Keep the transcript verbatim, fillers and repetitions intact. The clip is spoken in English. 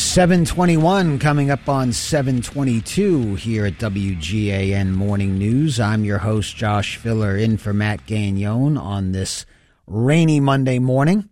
seven twenty-one coming up on seven twenty-two here at W G A N Morning News. I'm your host, Josh Filler, in for Matt Gagnon on this rainy Monday morning.